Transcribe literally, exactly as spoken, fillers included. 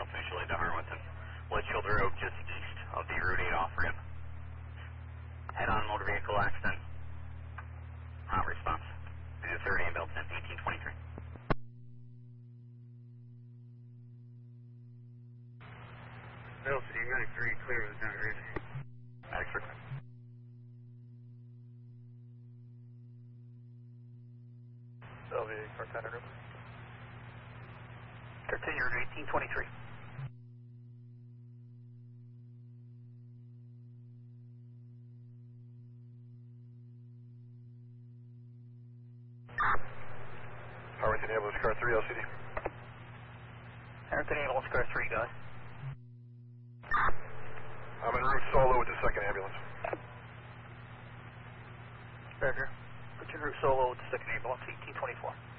officially to Harwinton. Litchfield Road just east of the Route eight off-ramp. Head-on motor vehicle accident. Hot response. To the third ambulance in eighteen twenty-three. Velocity, Medic three, clear with the grid. Medic three. Sylvia, Cortana Group. Continue to eighteen twenty-three. Harrington Ambulance Car three, L C D. Harrington Ambulance Car three, guys. I'm en route solo with the second ambulance. Roger. Put you en route solo with the second ambulance, eighteen twenty-four.